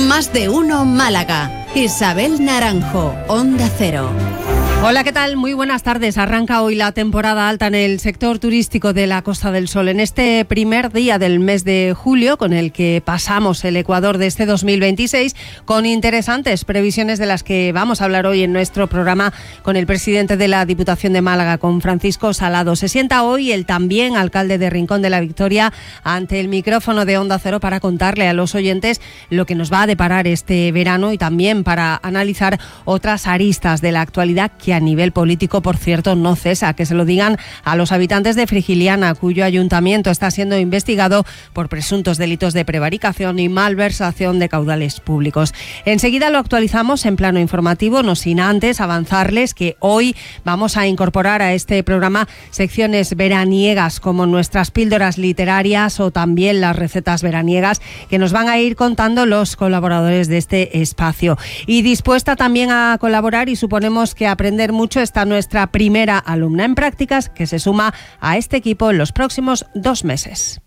Más de uno Málaga. Isabel Naranjo, Onda Cero. Hola, ¿qué tal? Muy buenas tardes. Arranca hoy la temporada alta en el sector turístico de la Costa del Sol. En este primer día del mes de julio, con el que pasamos el Ecuador de este 2026, con interesantes previsiones de las que vamos a hablar hoy en nuestro programa con el presidente de la Diputación de Málaga, con Francisco Salado. Se sienta hoy el también alcalde de Rincón de la Victoria ante el micrófono de Onda Cero para contarle a los oyentes lo que nos va a deparar este verano y también para analizar otras aristas de la actualidad que a nivel político, por cierto, no cesa. Que se lo digan a los habitantes de Frigiliana, cuyo ayuntamiento está siendo investigado por presuntos delitos de prevaricación y malversación de caudales públicos. Enseguida lo actualizamos en plano informativo, no sin antes avanzarles que hoy vamos a incorporar a este programa secciones veraniegas como nuestras píldoras literarias o también las recetas veraniegas que nos van a ir contando los colaboradores de este espacio. Y dispuesta también a colaborar, y suponemos que aprender mucho, está nuestra primera alumna en prácticas que se suma a este equipo en los próximos 2 meses.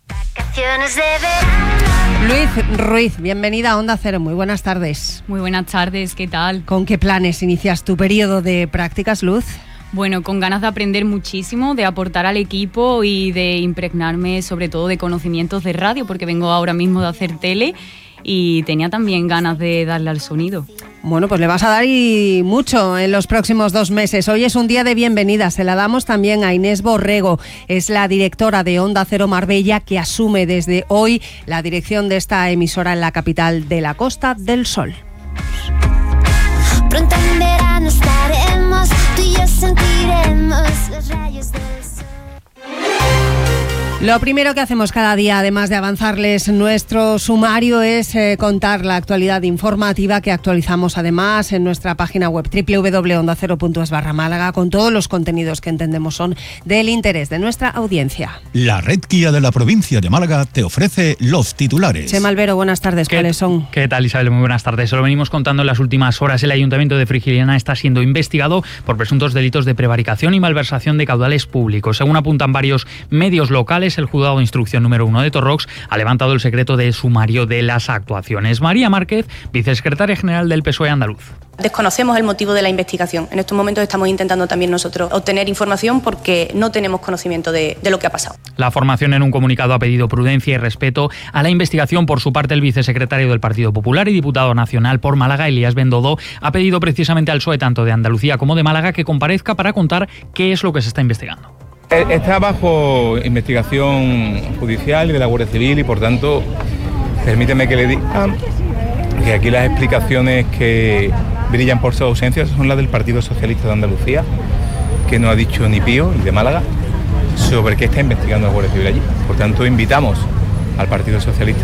Luz Ruiz, bienvenida a Onda Cero. Muy buenas tardes. Muy buenas tardes, ¿qué tal? ¿Con qué planes inicias tu periodo de prácticas, Luz? Bueno, con ganas de aprender muchísimo, de aportar al equipo y de impregnarme sobre todo de conocimientos de radio, porque vengo ahora mismo de hacer tele y tenía también ganas de darle al sonido. Bueno, pues le vas a dar y mucho en los próximos 2 meses. Hoy es un día de bienvenida. Se la damos también a Inés Borrego. Es la directora de Onda Cero Marbella, que asume desde hoy la dirección de esta emisora en la capital de la Costa del Sol. Pronto en verano estaremos, tú y yo sentiremos los rayos del sol. Lo primero que hacemos cada día, además de avanzarles nuestro sumario, es contar la actualidad informativa que actualizamos además en nuestra página web www.ondacero.es/Málaga con todos los contenidos que entendemos son del interés de nuestra audiencia. La red Kia de la provincia de Málaga te ofrece los titulares. Chema Albero, buenas tardes. ¿Cuáles son? ¿Qué tal, Isabel? Muy buenas tardes. Se lo venimos contando en las últimas horas. El Ayuntamiento de Frigiliana está siendo investigado por presuntos delitos de prevaricación y malversación de caudales públicos. Según apuntan varios medios locales, el juzgado de instrucción número 1 de Torrox ha levantado el secreto de sumario de las actuaciones. María Márquez, vicesecretaria general del PSOE andaluz. Desconocemos el motivo de la investigación. En estos momentos estamos intentando también nosotros obtener información porque no tenemos conocimiento de lo que ha pasado. La formación en un comunicado ha pedido prudencia y respeto a la investigación. Por su parte, el vicesecretario del Partido Popular y diputado nacional por Málaga, Elías Bendodo, ha pedido precisamente al PSOE, tanto de Andalucía como de Málaga, que comparezca para contar qué es lo que se está investigando. Está bajo investigación judicial y de la Guardia Civil y, por tanto, permíteme que le diga que aquí las explicaciones que brillan por su ausencia son las del Partido Socialista de Andalucía, que no ha dicho ni pío, y de Málaga, sobre qué está investigando la Guardia Civil allí. Por tanto, invitamos al Partido Socialista